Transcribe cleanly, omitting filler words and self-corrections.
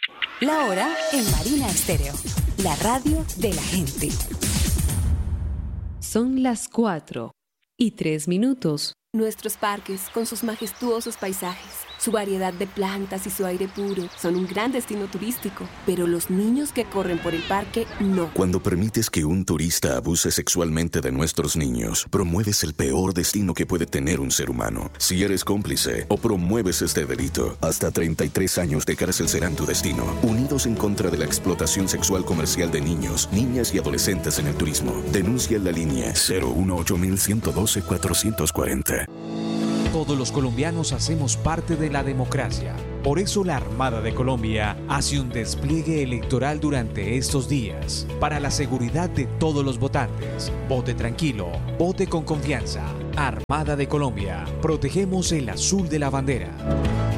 La hora en Marina Estéreo, la radio de la gente. Son las 4:03. Nuestros parques, con sus majestuosos paisajes, su variedad de plantas y su aire puro, son un gran destino turístico. Pero los niños que corren por el parque, no. Cuando permites que un turista abuse sexualmente de nuestros niños, promueves el peor destino que puede tener un ser humano. Si eres cómplice o promueves este delito, hasta 33 años de cárcel serán tu destino. Unidos en contra de la explotación sexual comercial de niños, niñas y adolescentes en el turismo. Denuncia en la línea 018-112-440. Todos los colombianos hacemos parte de la democracia. Por eso la Armada de Colombia hace un despliegue electoral durante estos días para la seguridad de todos los votantes. Vote tranquilo, vote con confianza. Armada de Colombia, protegemos el azul de la bandera.